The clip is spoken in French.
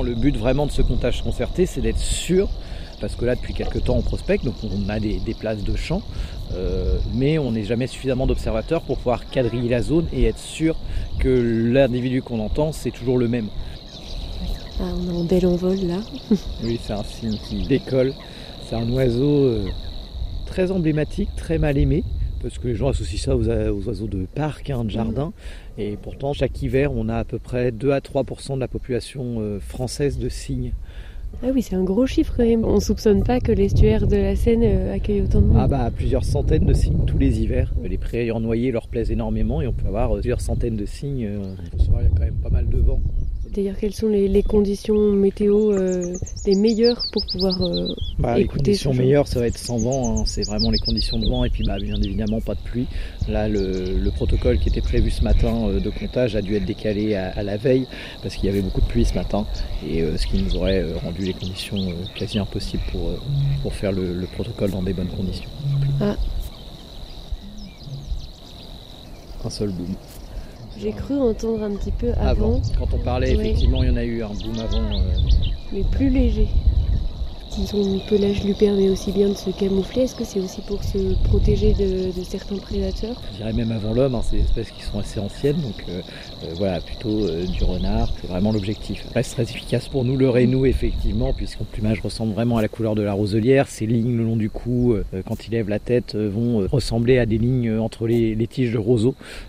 Le but vraiment de ce comptage concerté, c'est d'être sûr, parce que là depuis quelques temps on prospecte, donc on a des places de champs, mais on n'est jamais suffisamment d'observateurs pour pouvoir quadriller la zone et être sûr que l'individu qu'on entend, c'est toujours le même. Ah, on a un bel envol là. Oui, c'est un signe qui décolle. C'est un oiseau très emblématique, très mal aimé, parce que les gens associent ça aux oiseaux de parc, de jardin. Et pourtant, chaque hiver, on a à peu près 2 à 3% de la population française de cygnes. Ah oui, c'est un gros chiffre quand même. On ne soupçonne pas que l'estuaire de la Seine accueille autant de monde. Ah bah, plusieurs centaines de cygnes tous les hivers. Les prairies noyées leur plaisent énormément et on peut avoir plusieurs centaines de cygnes. Il faut savoir, il y a quand même pas mal de vent. C'est-à-dire quelles sont les conditions météo les meilleures pour pouvoir Les écouter conditions meilleures, ça va être sans vent, c'est vraiment les conditions de vent et puis bien évidemment pas de pluie. Là, le protocole qui était prévu ce matin de comptage a dû être décalé à la veille parce qu'il y avait beaucoup de pluie ce matin et ce qui nous aurait rendu les conditions quasi impossibles pour faire le protocole dans des bonnes conditions. Ah. Un seul boom. J'ai cru entendre un petit peu avant. Quand on parlait, effectivement, il y en a eu un boom avant. Mais plus léger. Son pelage lui permet aussi bien de se camoufler. Est-ce que c'est aussi pour se protéger de certains prédateurs ? Je dirais même avant l'homme, c'est des espèces qui sont assez anciennes, donc plutôt du renard, c'est vraiment l'objectif. Ça reste très efficace pour nous, le rainou effectivement, puisqu'on plumage ressemble vraiment à la couleur de la roselière. Ces lignes le long du cou, quand il lève la tête, vont ressembler à des lignes entre les tiges de roseau.